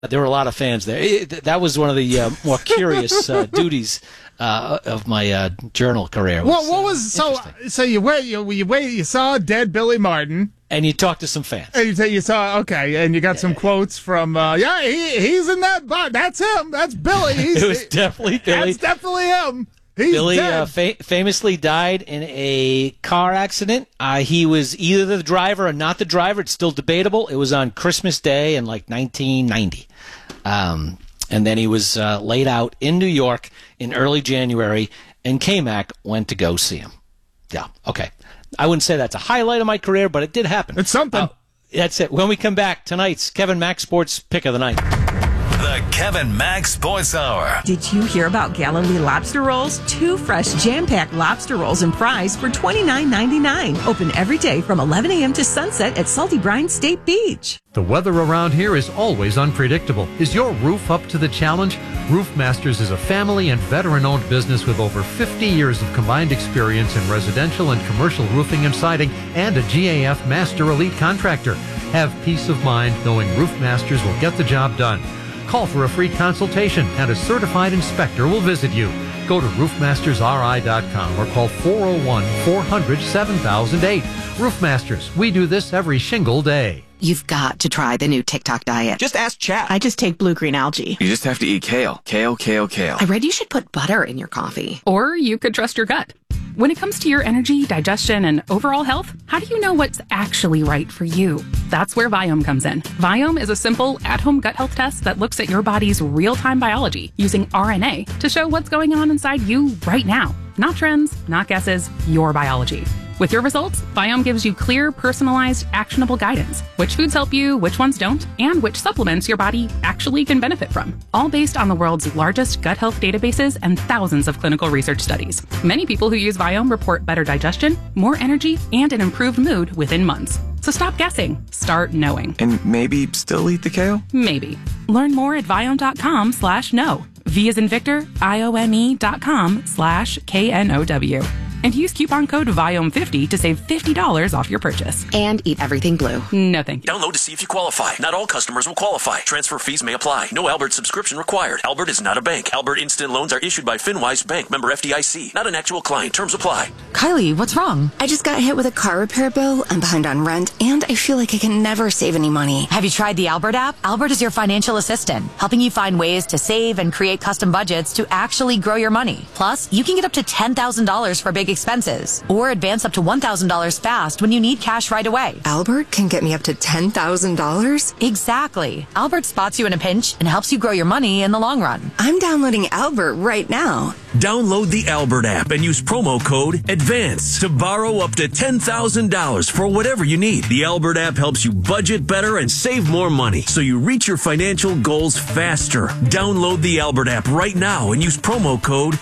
There were a lot of fans there. That was one of the more curious duties of my journal career. What was so you saw dead Billy Martin, and you talked to some fans. And you saw and you got some quotes from he's in that box. That's him. That's Billy. It was definitely Billy. That's definitely him. He's Billy famously died in a car accident. He was either the driver or not the driver. It's still debatable. It was on Christmas Day in 1990. And then he was laid out in New York in early January, and K-Mac went to go see him. Yeah, okay. I wouldn't say that's a highlight of my career, but it did happen. It's something. That's it. When we come back, tonight's Kevin Mack Sports Pick of the Night. The Kevin Mack Sports Hour. Did you hear about Galilee Lobster Rolls? 2 fresh jam-packed lobster rolls and fries for $29.99. Open every day from 11 a.m. to sunset at Salty Brine State Beach. The weather around here is always unpredictable. Is your roof up to the challenge? Roof Masters is a family and veteran-owned business with over 50 years of combined experience in residential and commercial roofing and siding, and a GAF Master Elite contractor. Have peace of mind knowing Roof Masters will get the job done. Call for a free consultation and a certified inspector will visit you. Go to roofmastersri.com or call 401-400-7008. Roofmasters, we do this every shingle day. You've got to try the new TikTok diet. Just ask chat. I just take blue-green algae. You just have to eat kale. Kale, kale, kale. I read you should put butter in your coffee. Or you could trust your gut. When it comes to your energy, digestion, and overall health, how do you know what's actually right for you? That's where Viome comes in. Viome is a simple, at-home gut health test that looks at your body's real-time biology using RNA to show what's going on inside you right now. Not trends, not guesses, your biology. With your results, Viome gives you clear, personalized, actionable guidance. Which foods help you, which ones don't, and which supplements your body actually can benefit from. All based on the world's largest gut health databases and thousands of clinical research studies. Many people who use Viome report better digestion, more energy, and an improved mood within months. So stop guessing. Start knowing. And maybe still eat the kale? Maybe. Learn more at Viome.com/know. V as in Victor, IOME.com/KNOW. And use coupon code VIOME50 to save $50 off your purchase. And eat everything blue. No thank you. Download to see if you qualify. Not all customers will qualify. Transfer fees may apply. No Albert subscription required. Albert is not a bank. Albert Instant Loans are issued by FinWise Bank, member FDIC. Not an actual client. Terms apply. Kylie, what's wrong? I just got hit with a car repair bill. I'm behind on rent, and I feel like I can never save any money. Have you tried the Albert app? Albert is your financial assistant, helping you find ways to save and create custom budgets to actually grow your money. Plus, you can get up to $10,000 for big expenses, or advance up to $1,000 fast when you need cash right away. Albert can get me up to $10,000? Exactly. Albert spots you in a pinch and helps you grow your money in the long run. I'm downloading Albert right now. Download the Albert app and use promo code ADVANCE to borrow up to $10,000 for whatever you need. The Albert app helps you budget better and save more money so you reach your financial goals faster. Download the Albert app right now and use promo code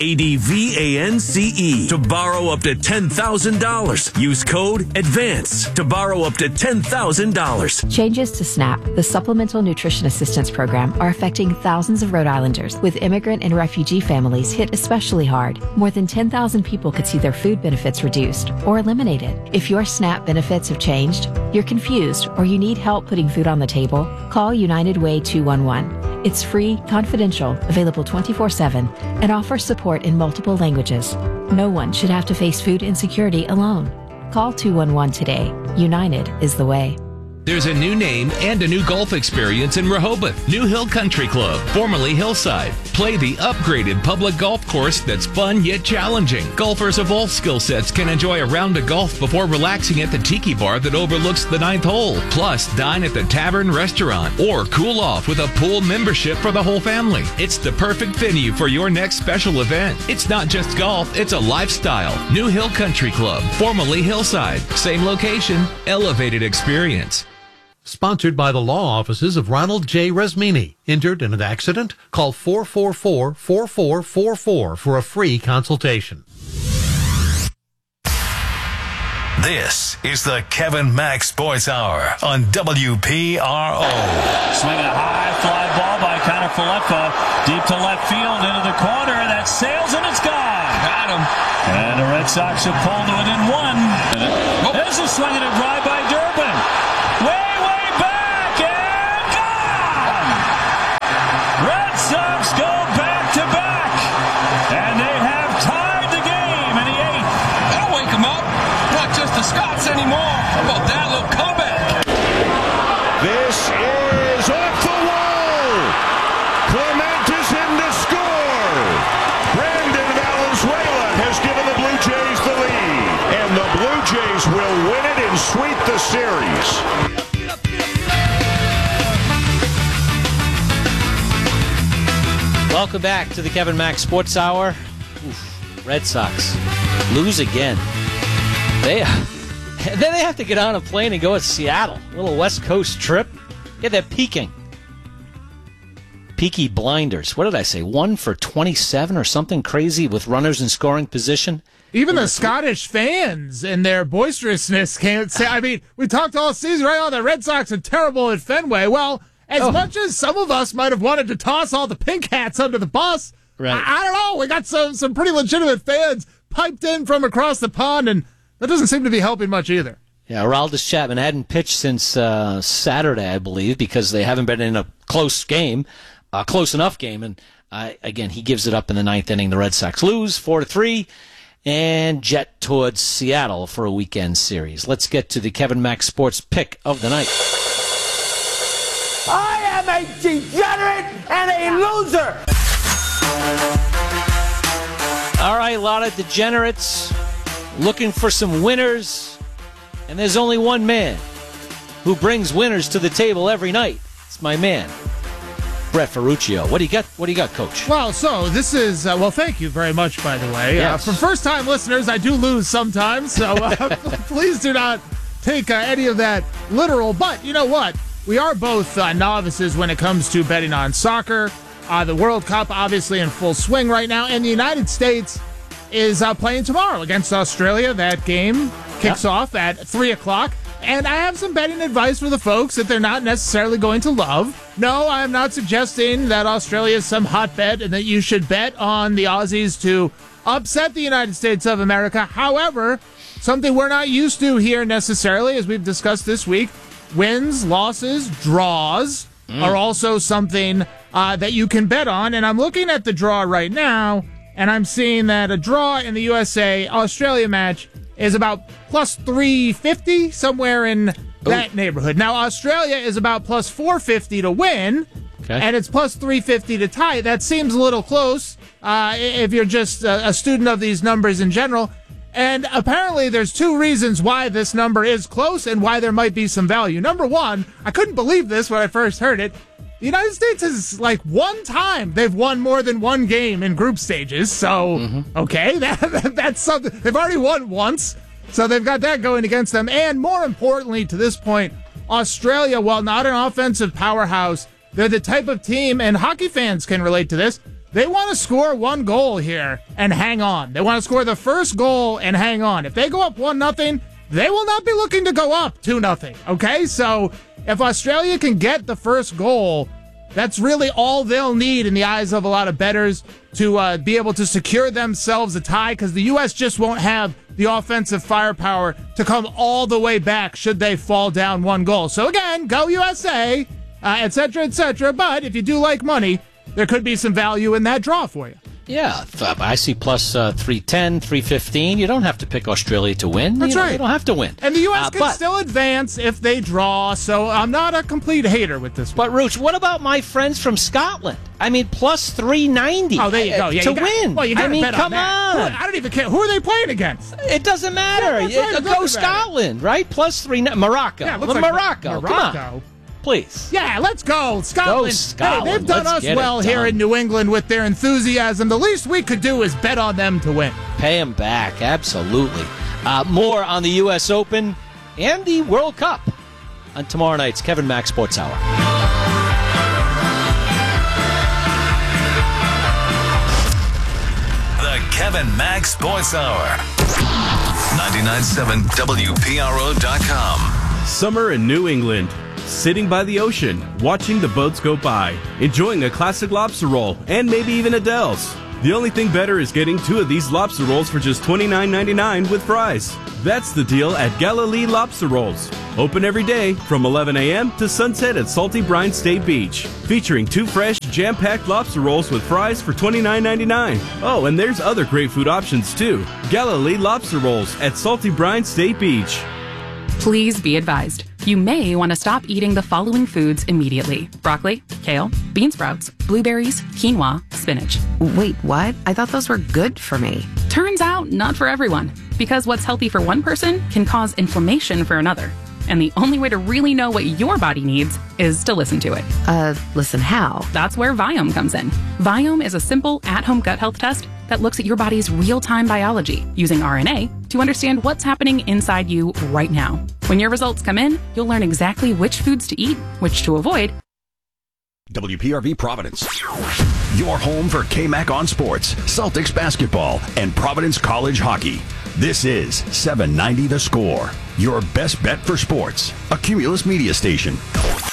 ADVANCE to borrow up to $10,000. Use code ADVANCE to borrow up to $10,000. Changes to SNAP, the Supplemental Nutrition Assistance Program, are affecting thousands of Rhode Islanders, with immigrant and refugee families hit especially hard. More than 10,000 people could see their food benefits reduced or eliminated. If your SNAP benefits have changed, you're confused, or you need help putting food on the table, call United Way 211. It's free, confidential, available 24/7, and offers support in multiple languages. No one should have to face food insecurity alone. Call 211 today. United is the way. There's a new name and a new golf experience in Rehoboth. New Hill Country Club, formerly Hillside. Play the upgraded public golf course that's fun yet challenging. Golfers of all skill sets can enjoy a round of golf before relaxing at the tiki bar that overlooks the 9th hole. Plus, dine at the Tavern Restaurant or cool off with a pool membership for the whole family. It's the perfect venue for your next special event. It's not just golf, it's a lifestyle. New Hill Country Club, formerly Hillside. Same location, elevated experience. Sponsored by the law offices of Ronald J. Resmini. Injured in an accident? Call 444-4444 for a free consultation. This is the Kevin Mack Sports Hour on WPRO. Swinging a high fly ball by Connor Falefa. Deep to left field into the corner. That sails and it's gone. Got him. And the Red Sox have pulled to within one. There's a swing and a drive by Durbin. Way back and gone! Welcome back to the Kevin Max Sports Hour. Oof, Red Sox lose again. Then they have to get on a plane and go to Seattle. A little West Coast trip. Yeah, they're peaking. Peaky Blinders. What did I say? 1 for 27 or something crazy with runners in scoring position. Even the Scottish fans and their boisterousness can't say. I mean, we talked all season, right? Oh, the Red Sox are terrible at Fenway. Well, as much as some of us might have wanted to toss all the pink hats under the bus, right. I don't know. We got some pretty legitimate fans piped in from across the pond, and that doesn't seem to be helping much either. Yeah, Aroldis Chapman hadn't pitched since Saturday, I believe, because they haven't been in a close enough game. And again, he gives it up in the ninth inning. The Red Sox lose 4-3 and jet towards Seattle for a weekend series. Let's get to the Kevin Max Sports pick of the night. I am a degenerate and a loser. All right, a lot of degenerates looking for some winners. And there's only one man who brings winners to the table every night. It's my man, Brett Ferruccio. What do you got, Coach? Well, so this is, thank you very much, by the way. Yes. For first-time listeners, I do lose sometimes, so please do not take any of that literal. But you know what? We are both novices when it comes to betting on soccer. The World Cup, obviously, in full swing right now, and the United States is playing tomorrow against Australia. That game kicks off at 3 o'clock. And I have some betting advice for the folks that they're not necessarily going to love. No, I'm not suggesting that Australia is some hotbed and that you should bet on the Aussies to upset the United States of America. However, something we're not used to here necessarily, as we've discussed this week, wins, losses, draws are also something that you can bet on. And I'm looking at the draw right now, and I'm seeing that a draw in the USA-Australia match is about plus 350, somewhere in that neighborhood. Now, Australia is about plus 450 to win, and it's plus 350 to tie. That seems a little close if you're just a student of these numbers in general. And apparently there's two reasons why this number is close and why there might be some value. Number one, I couldn't believe this when I first heard it. The United States has, one time they've won more than one game in group stages. So, okay, that's something. They've already won once, so they've got that going against them. And more importantly, to this point, Australia, while not an offensive powerhouse, they're the type of team, and hockey fans can relate to this, they want to score one goal here and hang on. They want to score the first goal and hang on. If they go up 1-0, they will not be looking to go up 2-0, okay? So if Australia can get the first goal, that's really all they'll need in the eyes of a lot of bettors to be able to secure themselves a tie, because the U.S. just won't have the offensive firepower to come all the way back should they fall down one goal. So again, go USA, et cetera, et cetera. But if you do like money, there could be some value in that draw for you. Yeah, I see plus 310, 315. You don't have to pick Australia to win. That's right. You don't have to win. And the U.S. can still advance if they draw, so I'm not a complete hater with this one. But, Rooch, what about my friends from Scotland? I mean, plus 390 there you go. Yeah, to win. Well, you got to bet come on that. I don't even care. Who are they playing against? It doesn't matter. Go Scotland, right? Plus 390. Morocco. Yeah, Morocco. Come on. Please. Yeah, let's go. Scotland. Go Scotland. Hey, they've done us well here in New England with their enthusiasm. The least we could do is bet on them to win. Pay them back. Absolutely. More on the U.S. Open and the World Cup on tomorrow night's Kevin Max Sports Hour. The Kevin Max Sports Hour. 99.7 WPRO.com. Summer in New England. Sitting by the ocean, watching the boats go by, enjoying a classic lobster roll, and maybe even Adele's. The only thing better is getting 2 of these lobster rolls for just $29.99 with fries. That's the deal at Galilee Lobster Rolls. Open every day from 11 a.m. to sunset at Salty Brine State Beach. Featuring 2 fresh, jam-packed lobster rolls with fries for $29.99. Oh, and there's other great food options too. Galilee Lobster Rolls at Salty Brine State Beach. Please be advised. You may want to stop eating the following foods immediately: broccoli, kale, bean sprouts, blueberries, quinoa, spinach. Wait, what? I thought those were good for me. Turns out, not for everyone. Because what's healthy for one person can cause inflammation for another. And the only way to really know what your body needs is to listen to it. Listen how? That's where Viome comes in. Viome is a simple at-home gut health test that looks at your body's real-time biology using RNA to understand what's happening inside you right now. When your results come in, you'll learn exactly which foods to eat, which to avoid. WPRV Providence. Your home for KMAC on sports, Celtics basketball, and Providence College hockey. This is 790 The Score, your best bet for sports. A Cumulus media station.